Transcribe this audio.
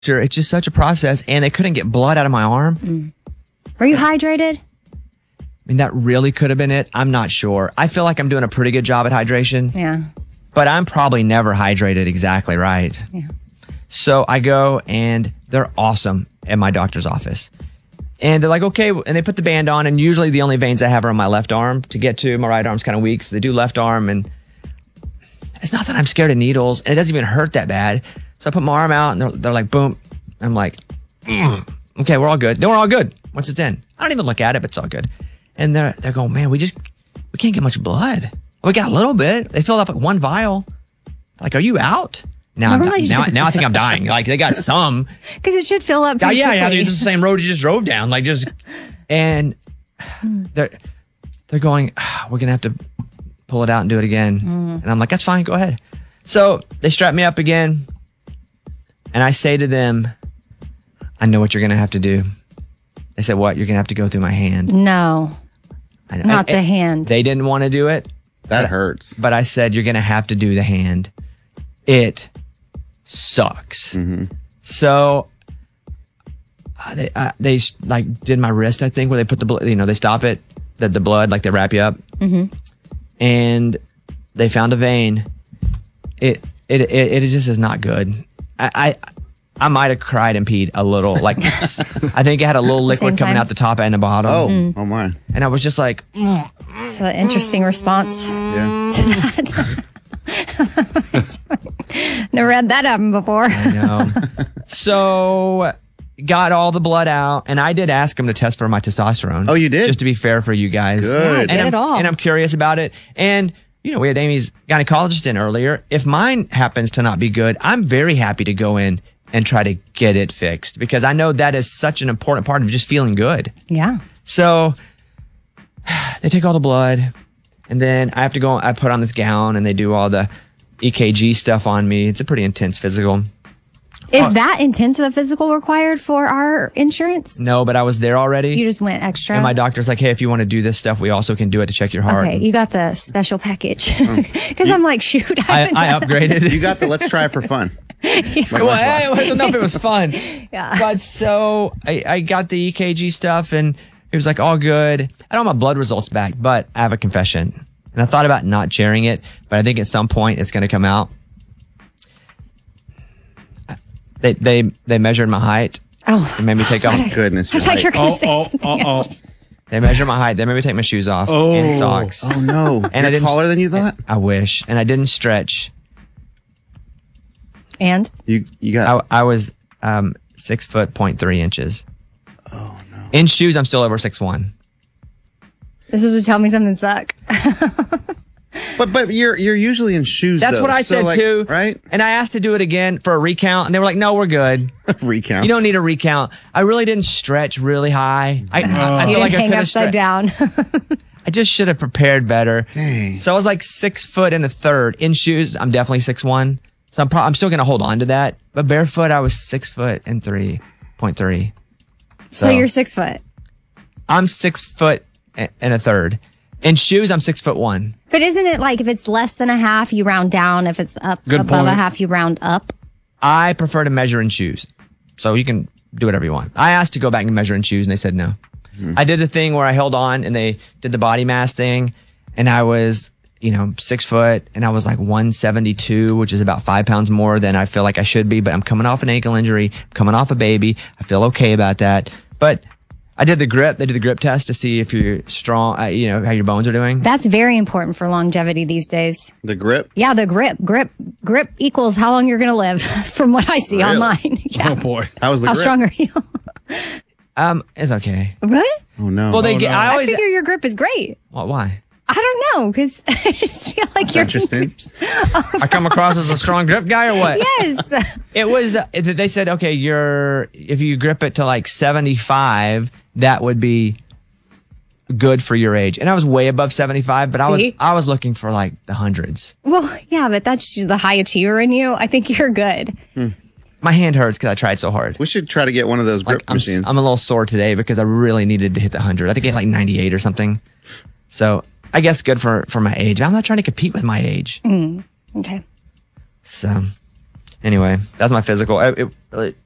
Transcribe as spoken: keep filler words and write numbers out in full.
Sure, it's just such a process, and they couldn't get blood out of my arm. Mm. Were you hydrated? I mean, that really could have been it. I'm not sure. I feel like I'm doing a pretty good job at hydration. Yeah. But I'm probably never hydrated exactly right. Yeah. So I go, and they're awesome at my doctor's office. And they're like, okay, and they put the band on, and usually the only veins I have are on my left arm to get to. My right arm's kind of weak, so they do left arm, and it's not that I'm scared of needles, and it doesn't even hurt that bad. So I put my arm out, and they're, they're like, boom. I'm like, mm, okay, we're all good. Then we're all good once it's in. I don't even look at it, but it's all good. And they're they're going, man, we just we can't get much blood. We got a little bit. They filled up like one vial. Like, are you out? Now, I'm, now, now I think I'm dying. Like, they got some. Because it should fill up. Yeah, yeah, yeah. quickly. It's the same road you just drove down. Like, just and they're they're going, ah, we're gonna have to pull it out and do it again. Mm. And I'm like, that's fine, go ahead. So they strap me up again, and I say to them, I know what you're gonna have to do. They said, what? You're gonna have to go through my hand. No, I, not I, the hand. They didn't want to do it. That but, hurts. But I said, you're gonna have to do the hand. It sucks. Mm-hmm. So uh, they uh, they like did my wrist, I think, where they put the bl- you know they stop it, the the blood, like they wrap you up, mm-hmm. and they found a vein. It it it, it just is not good. I I, I might have cried and peed a little. Like I think it had a little liquid coming out the top and the bottom. Oh, mm. oh my! And I was just like, mm, it's an interesting response. Yeah. Never had that happen before. I know. So got all the blood out, and I did ask him to test for my testosterone. Oh, you did? Just to be fair for you guys. Good. Yeah, and, get it I'm, all. and I'm curious about it. And, you know, we had Amy's gynecologist in earlier. If mine happens to not be good, I'm very happy to go in and try to get it fixed because I know that is such an important part of just feeling good. Yeah. So they take all the blood, and then I have to go, I put on this gown, and they do all the E K G stuff on me. It's a pretty intense physical. Is Oh. that intense of a physical required for our insurance? No, but I was there already. You just went extra? And my doctor's like, hey, if you want to do this stuff, we also can do it to check your heart. Okay, you got the special package. Because I'm like, shoot. I, I upgraded. You got the let's try it for fun. yeah. Like Well, I lunchbox. don't know if it was fun. Yeah. But so I, I got the E K G stuff, and it was like all good. I don't have my blood results back, but I have a confession. And I thought about not sharing it, but I think at some point it's going to come out. They they they measured my height. Oh. They made me take off. Goodness, I you're thought right. you were going to Oh, say oh, something oh, oh. else. They measured my height. They made me take my shoes off Oh. and socks. Oh no! And I You're didn't- taller than you thought. I wish. And I didn't stretch. And? You you got. I, I was um, six foot point three inches. Oh no! In shoes, I'm still over six one. This is a tell me something suck. But but you're you're usually in shoes. That's though. what I So, said like, too. Right? And I asked to do it again for a recount, and they were like, "No, we're good. Recount. You don't need a recount." I really didn't stretch really high. I, I, I You feel like didn't I hang could have upside stretched. down. I just should have prepared better. Dang. So I was like six foot and a third in shoes. I'm definitely six one. So I'm pro- I'm still gonna hold on to that. But barefoot, I was six foot and three point three. so you're six foot. I'm six foot a- and a third. In shoes, I'm six foot one. But isn't it like if it's less than a half, you round down? If it's up Good above a point. half, you round up? I prefer to measure in shoes. So you can do whatever you want. I asked to go back and measure in shoes, and they said no. I did the thing where I held on, and they did the body mass thing, and I was, you know, six foot, and I was like one seventy-two, which is about five pounds more than I feel like I should be. But I'm coming off an ankle injury, coming off a baby. I feel okay about that. But I did the grip. They did the grip test to see if you're strong, uh, you know, how your bones are doing. That's very important for longevity these days. The grip. Yeah, the grip. Grip grip equals how long you're going to live from what I see Really? online. Yeah. Oh boy. How was the How grip? strong are you? Um, it's okay. What? Oh no! Well, they Oh, get. no. I I always. figure your grip is great. Well, why? I don't know, because I just feel like That's you're interesting. I come across as a strong grip guy, or what? Yes. It was. Uh, they said, okay, you're if you grip it to like seventy-five, that would be good for your age. And I was way above seventy-five, but I was See? I was looking for like the hundreds. Well, yeah, but that's the high achiever in you. I think you're good. My hand hurts because I tried so hard. We should try to get one of those grip Like, I'm, s- machines. I'm a little sore today because I really needed to hit the hundred. I think I hit like ninety-eight or something. So I guess good for for my age. I'm not trying to compete with my age. Okay. So anyway, that's my physical. It, it,